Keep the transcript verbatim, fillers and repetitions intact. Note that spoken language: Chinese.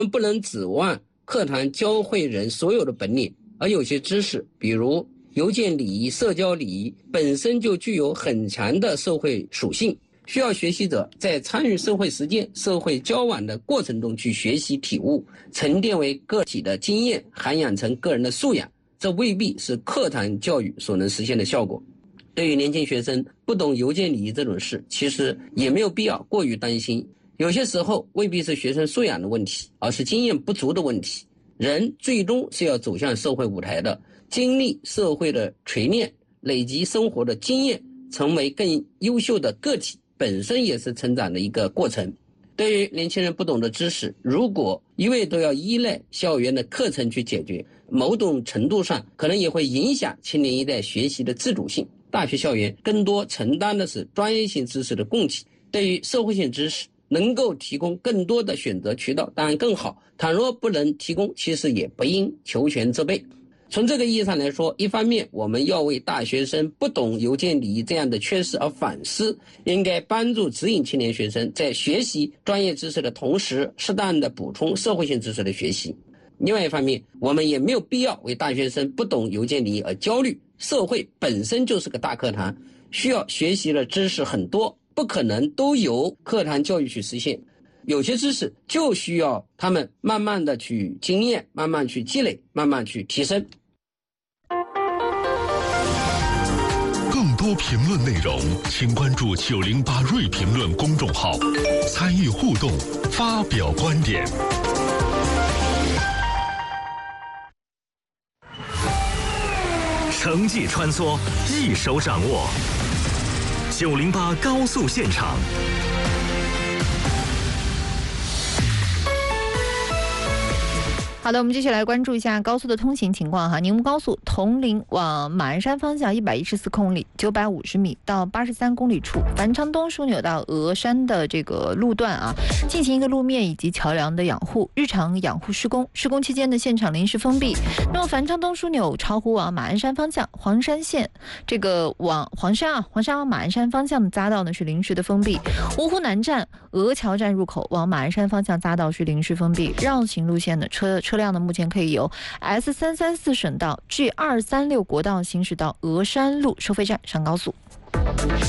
不能指望课堂教会人所有的本领，而有些知识，比如邮件礼仪、社交礼仪，本身就具有很强的社会属性，需要学习者在参与社会实践、社会交往的过程中去学习体悟，沉淀为个体的经验，涵养成个人的素养，这未必是课堂教育所能实现的效果。对于年轻学生不懂邮件礼仪这种事，其实也没有必要过于担心。有些时候未必是学生素养的问题，而是经验不足的问题。人最终是要走向社会舞台的，经历社会的锤炼，累积生活的经验，成为更优秀的个体，本身也是成长的一个过程。对于年轻人不懂的知识，如果一味都要依赖校园的课程去解决，某种程度上可能也会影响青年一代学习的自主性。大学校园更多承担的是专业性知识的供给，对于社会性知识能够提供更多的选择渠道当然更好，倘若不能提供，其实也不应求全责备。从这个意义上来说，一方面我们要为大学生不懂邮件礼仪这样的缺失而反思，应该帮助指引青年学生在学习专业知识的同时，适当的补充社会性知识的学习。另外一方面，我们也没有必要为大学生不懂邮件礼仪而焦虑，社会本身就是个大课堂，需要学习的知识很多，不可能都由课堂教育去实现，有些知识就需要他们慢慢的去经验，慢慢去积累，慢慢去提升。 更多评论内容，请关注九零八锐评论公众号，参与互动，发表观点。 城际穿梭，一手掌握。九零八高速现场。 好的，我们继续来关注一下高速的通行情况哈。宁木高速铜陵往马鞍山方向一百一十四公里，九百五十米到八十三公里处，繁昌东枢纽到峨山的这个路段啊，进行一个路面以及桥梁的养护，日常养护施工。施工期间的现场临时封闭。那么繁昌东枢纽巢湖往马鞍山方向，黄山线这个往黄山啊，黄山往马鞍山方向的匝道呢是临时的封闭。芜湖南站鹅桥站入口往马鞍山方向匝道是临时封闭。绕行路线的车车辆呢，目前可以由 S 三三四 省道 G 二三六国道行驶到峨山路收费站上高速。